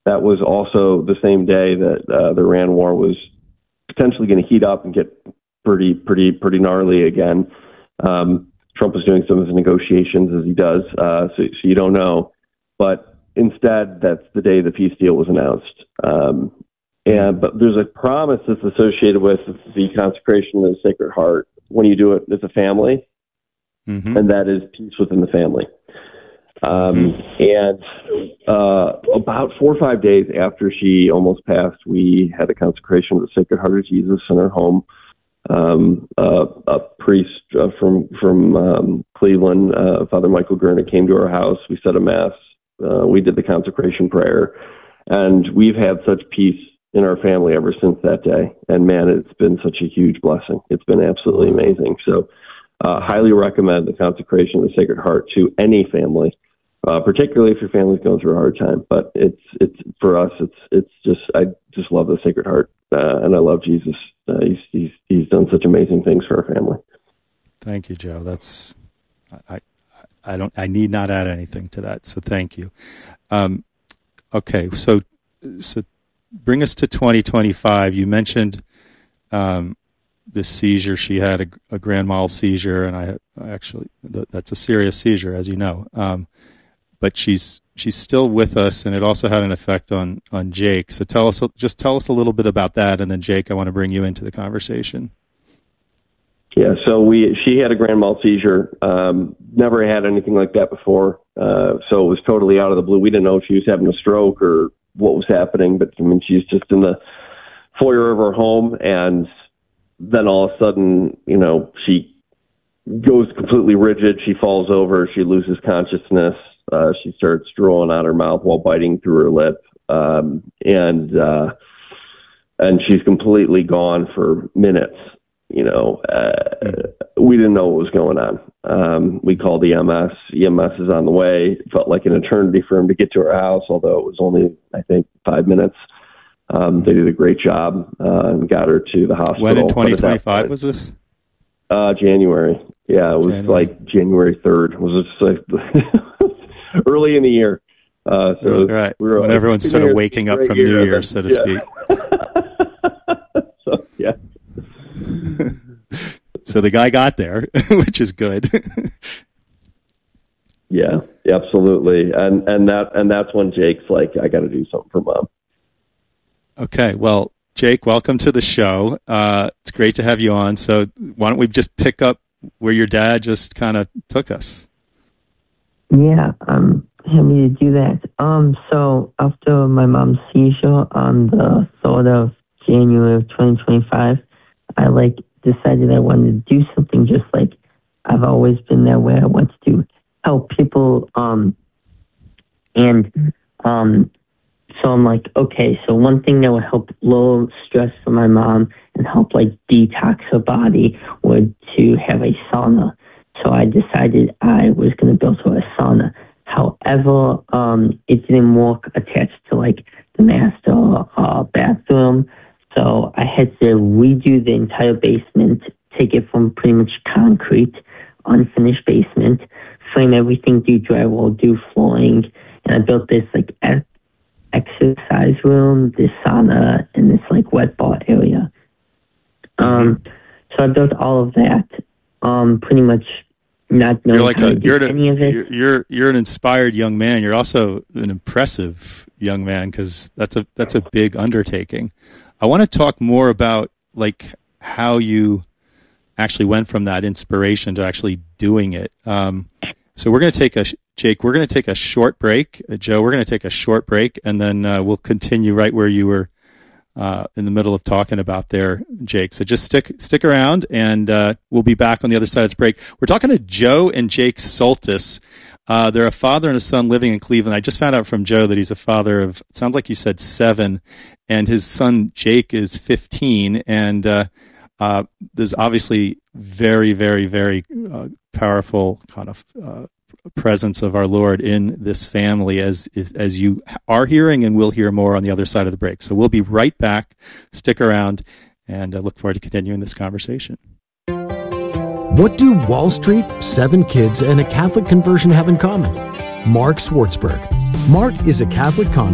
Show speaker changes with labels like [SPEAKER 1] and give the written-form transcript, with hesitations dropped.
[SPEAKER 1] that was also the same day that the Iran war was potentially going to heat up and get pretty gnarly again. Trump was doing some of his negotiations, as he does, so you don't know. But instead, that's the day the peace deal was announced. But there's a promise that's associated with the consecration of the Sacred Heart when you do it as a family, and that is peace within the family. And about 4 or 5 days after she almost passed, we had a consecration of the Sacred Heart of Jesus in her home. A priest from Cleveland, Father Michael Gurna, came to our house. We said a mass. We did the consecration prayer, and we've had such peace in our family ever since that day. And man, it's been such a huge blessing. It's been absolutely amazing. So, highly recommend the consecration of the Sacred Heart to any family, particularly if your family's going through a hard time. But it's for us. I just love the Sacred Heart, and I love Jesus. He's done such amazing things for our family.
[SPEAKER 2] Thank you, Joe. That's I need not add anything to that. So thank you. Okay, so bring us to 2025. You mentioned this seizure. She had a grand mal seizure, and I actually that's a serious seizure, as you know. But she's still with us, and it also had an effect on Jake. So tell us a little bit about that, and then Jake, I want to bring you into the conversation.
[SPEAKER 1] Yeah, so she had a grand mal seizure. Never had anything like that before, so it was totally out of the blue. We didn't know if she was having a stroke or what was happening, but I mean, she's just in the foyer of her home, and then all of a sudden, she goes completely rigid. She falls over. She loses consciousness. She starts drooling out her mouth while biting through her lip, and she's completely gone for minutes. We didn't know what was going on. We called EMS. EMS is on the way. It felt like an eternity for him to get to our house, although it was only, I think, 5 minutes. They did a great job and got her to the hospital.
[SPEAKER 2] When in 2025 was this?
[SPEAKER 1] January. Yeah, it was like January 3rd. It was just like early in the year. So
[SPEAKER 2] right. When everyone's sort of waking up from New Year, so to speak.
[SPEAKER 1] So, yeah.
[SPEAKER 2] So the guy got there, which is good.
[SPEAKER 1] Yeah, absolutely. And that's when Jake's like, I got to do something for Mom.
[SPEAKER 2] Okay. Well, Jake, welcome to the show. It's great to have you on. So why don't we just pick up where your dad just kind of took us?
[SPEAKER 3] Yeah, I'm happy to do that. So after my mom's seizure on the 3rd of January of 2025, I decided I wanted to do something just like I've always been that way. I want to help people. So I'm like, okay, so one thing that would help lower stress for my mom and help detox her body would to have a sauna. So I decided I was going to build her a sauna. However, it didn't work attached to the master bathroom. So I had to redo the entire basement, take it from pretty much concrete, unfinished basement, frame everything, do drywall, do flooring, and I built this exercise room, this sauna, and this wet bar area. So I built all of that, pretty much not knowing how to do any of it.
[SPEAKER 2] You're an inspired young man. You're also an impressive young man because that's a big undertaking. I want to talk more about how you actually went from that inspiration to actually doing it. So we're going to take we're going to take a short break. Joe, we're going to take a short break, and then we'll continue right where you were in the middle of talking about there, Jake. So just stick around, and we'll be back on the other side of this break. We're talking to Joe and Jake Soltis. They're a father and a son living in Cleveland. I just found out from Joe that he's a father of, it sounds like you said 7, and his son Jake is 15. And there's obviously very, very, very powerful kind of presence of our Lord in this family, as you are hearing, and we'll hear more on the other side of the break. So we'll be right back. Stick around, and I look forward to continuing this conversation.
[SPEAKER 4] What do Wall Street, 7 kids, and a Catholic conversion have in common? Mark Swartzberg. Mark is a Catholic convert